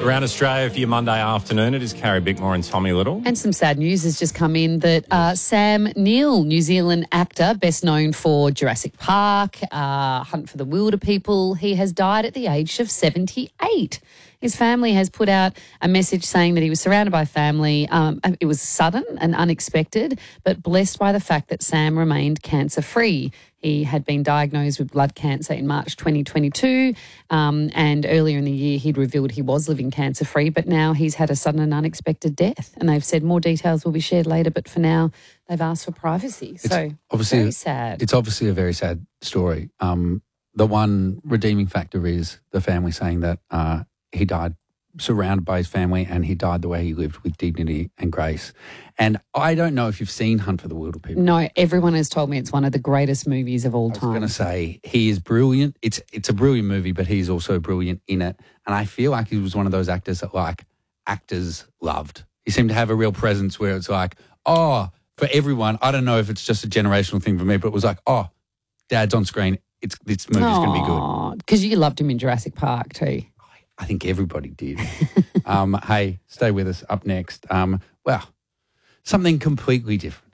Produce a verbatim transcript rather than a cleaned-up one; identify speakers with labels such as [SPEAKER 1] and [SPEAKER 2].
[SPEAKER 1] Around Australia for your Monday afternoon, it is Carrie Bickmore and Tommy Little.
[SPEAKER 2] And some sad news has just come in that uh, Sam Neill, New Zealand actor, best known for Jurassic Park, uh, Hunt for the Wilder People, he has died at the age of seventy-eight. His family has put out a message saying that he was surrounded by family. Um, it was sudden and unexpected, but blessed by the fact that Sam remained cancer-free. He had been diagnosed with blood cancer in March twenty twenty-two, um, and earlier in the year he'd revealed he was living cancer-free, but now he's had a sudden and unexpected death. And they've said more details will be shared later, but for now they've asked for privacy.
[SPEAKER 3] It's
[SPEAKER 2] so
[SPEAKER 3] obviously
[SPEAKER 2] very sad.
[SPEAKER 3] It's obviously a very sad story. Um, the one redeeming factor is the family saying that uh, he died surrounded by his family and he died the way he lived, with dignity and grace. And I don't know if you've seen Hunt for the Wilder People.
[SPEAKER 2] No, everyone has told me it's one of the greatest movies of all
[SPEAKER 3] I was
[SPEAKER 2] time.
[SPEAKER 3] going to say, he is brilliant. It's it's a brilliant movie, but he's also brilliant in it. And I feel like he was one of those actors that, like, actors loved. He seemed to have a real presence where it's like, oh, for everyone, I don't know if it's just a generational thing for me, but it was like, oh, Dad's on screen. It's This movie's going to be good.
[SPEAKER 2] Because you loved him in Jurassic Park too.
[SPEAKER 3] I think everybody did. um, hey, stay with us. Up next, um, well, something completely different.